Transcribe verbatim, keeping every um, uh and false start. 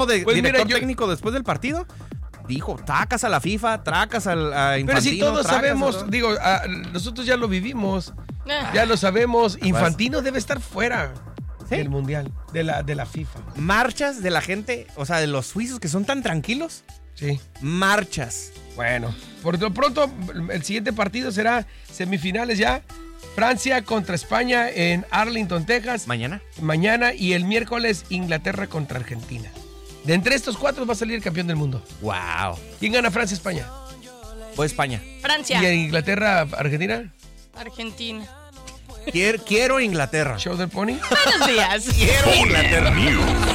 de Pues director mira, yo- técnico después del partido dijo, tracas a la FIFA, tracas al, a Infantino. Pero si todos tracas a sabemos, todo. digo, a- nosotros ya lo vivimos, Ah. ya lo sabemos. Infantino debe estar fuera ¿Sí? del Mundial, de la, de la FIFA. Marchas de la gente, o sea, de los suizos que son tan tranquilos. Sí. Marchas. Bueno, por lo pronto, el siguiente partido será semifinales ya. Francia contra España en Arlington, Texas. Mañana. Mañana y el miércoles Inglaterra contra Argentina. De entre estos cuatro va a salir el campeón del mundo. Wow. ¿Quién gana, Francia, España? O España. Francia. ¿Y en Inglaterra, Argentina? Argentina. Quiero, quiero Inglaterra. ¿Show del Pony? Buenos días. Quiero Pony Inglaterra. News.